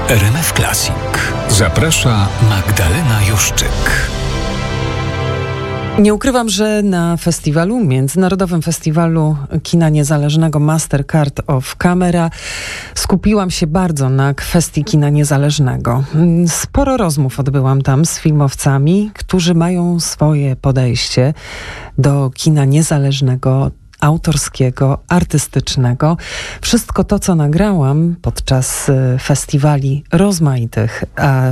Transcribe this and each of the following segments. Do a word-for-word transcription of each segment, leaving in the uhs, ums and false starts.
W R M F Classic zaprasza Magdalena Juszczyk. Nie ukrywam, że na festiwalu, Międzynarodowym Festiwalu Kina Niezależnego Mastercard of Camera skupiłam się bardzo na kwestii kina niezależnego. Sporo rozmów odbyłam tam z filmowcami, którzy mają swoje podejście do kina niezależnego, autorskiego, artystycznego. Wszystko to, co nagrałam podczas festiwali rozmaitych, a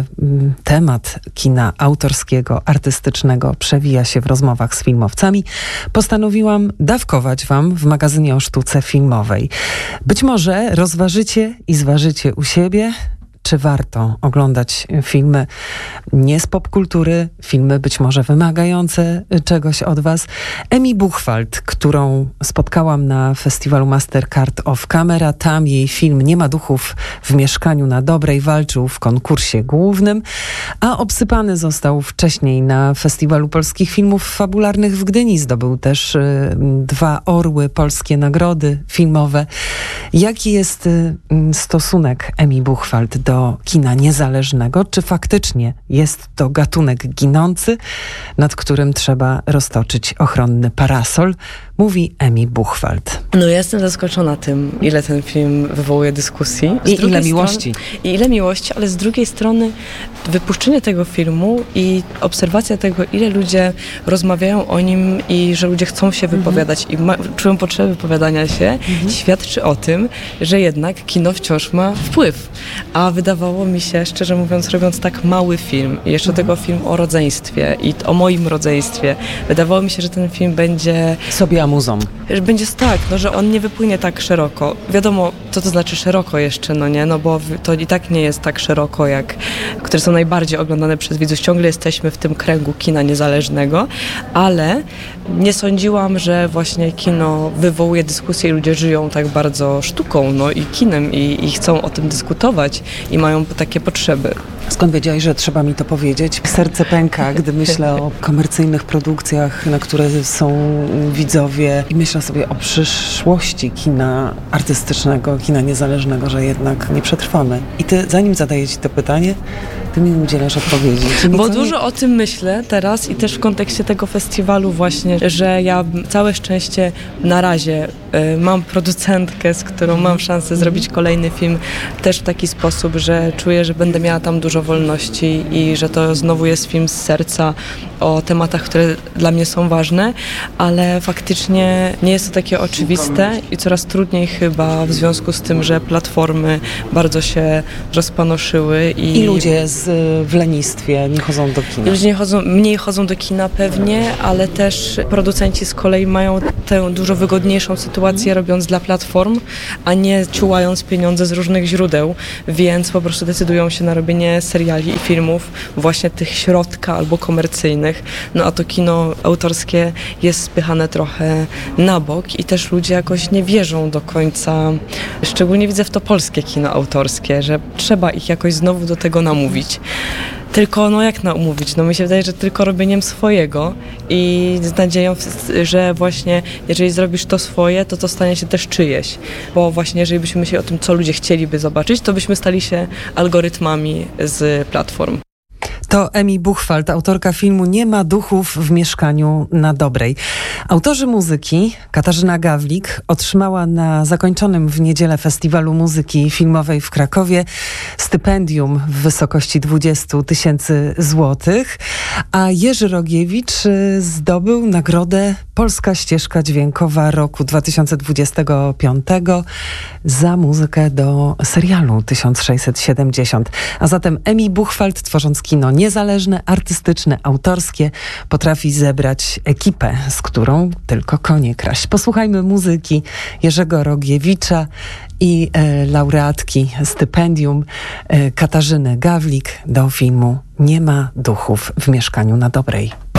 temat kina autorskiego, artystycznego przewija się w rozmowach z filmowcami, postanowiłam dawkować wam w magazynie o sztuce filmowej. Być może rozważycie i zważycie u siebie, czy warto oglądać filmy nie z popkultury, filmy być może wymagające czegoś od was. Emi Buchwald, którą spotkałam na festiwalu Mastercard of Camera, tam jej film Nie ma duchów w mieszkaniu na Dobrej walczył w konkursie głównym, a obsypany został wcześniej na Festiwalu Polskich Filmów Fabularnych w Gdyni. Zdobył też y, dwa orły, polskie nagrody filmowe. Jaki jest y, stosunek Emi Buchwald do do kina niezależnego? Czy faktycznie jest to gatunek ginący, nad którym trzeba roztoczyć ochronny parasol? Mówi Emi Buchwald. No ja jestem zaskoczona tym, ile ten film wywołuje dyskusji. I ile strony, miłości. I ile miłości, ale z drugiej strony wypuszczenie tego filmu i obserwacja tego, ile ludzie rozmawiają o nim i że ludzie chcą się wypowiadać mm-hmm. i ma, czują potrzebę wypowiadania się, mm-hmm. świadczy o tym, że jednak kino wciąż ma wpływ. A wydawało mi się, szczerze mówiąc, robiąc tak mały film, i jeszcze mm-hmm. tego film o rodzeństwie i o moim rodzeństwie, wydawało mi się, że ten film będzie sobie amuzą. Że będzie tak, no, że on nie wypłynie tak szeroko. Wiadomo, co to znaczy szeroko jeszcze, no nie, no bo to i tak nie jest tak szeroko, jak, które są najbardziej oglądane przez widzów. Ciągle jesteśmy w tym kręgu kina niezależnego, ale nie sądziłam, że właśnie kino wywołuje dyskusję i ludzie żyją tak bardzo sztuką, no i kinem i, i chcą o tym dyskutować i mają takie potrzeby. Skąd wiedziałeś, że trzeba mi to powiedzieć? Serce pęka, gdy myślę o komercyjnych produkcjach, na które są widzowie i myślę sobie o przyszłości kina artystycznego, kina niezależnego, że jednak nie przetrwamy. I ty, zanim zadaję ci to pytanie, ty mi udzielasz odpowiedzi. Bo dużo nie... o tym myślę teraz i też w kontekście tego festiwalu właśnie, że ja całe szczęście na razie y, mam producentkę, z którą mam szansę zrobić kolejny film też w taki sposób, że czuję, że będę miała tam dużo wolności i że to znowu jest film z serca o tematach, które dla mnie są ważne, ale faktycznie nie jest to takie oczywiste i coraz trudniej chyba w związku z tym, że platformy bardzo się rozpanoszyły. I, I ludzie z, w lenistwie nie chodzą do kina. Ludzie nie chodzą, mniej chodzą do kina pewnie, ale też producenci z kolei mają tę dużo wygodniejszą sytuację robiąc dla platform, a nie ciułając pieniądze z różnych źródeł, więc po prostu decydują się na robienie seriali i filmów właśnie tych środka albo komercyjnych, no a to kino autorskie jest spychane trochę na bok i też ludzie jakoś nie wierzą do końca, szczególnie widzę w to polskie kino autorskie, że trzeba ich jakoś znowu do tego namówić. Tylko, no jak namówić? No mi się wydaje, że tylko robieniem swojego i z nadzieją, że właśnie jeżeli zrobisz to swoje, to to stanie się też czyjeś. Bo właśnie jeżeli byśmy myśleli o tym, co ludzie chcieliby zobaczyć, to byśmy stali się algorytmami z platform. To Emi Buchwald, autorka filmu Nie ma duchów w mieszkaniu na Dobrej. Autorzy muzyki, Katarzyna Gawlik, otrzymała na zakończonym w niedzielę Festiwalu Muzyki Filmowej w Krakowie stypendium w wysokości dwadzieścia tysięcy złotych, a Jerzy Rogiewicz zdobył nagrodę Polska Ścieżka Dźwiękowa roku dwa tysiące dwudziestego piątego za muzykę do serialu tysiąc sześćset siedemdziesiąt. A zatem Emi Buchwald, tworząc kino niezależne, artystyczne, autorskie, potrafi zebrać ekipę, z którą tylko konie kraść. Posłuchajmy muzyki Jerzego Rogiewicza i e, laureatki stypendium e, Katarzyny Gawlik do filmu Nie ma duchów w mieszkaniu na Dobrej.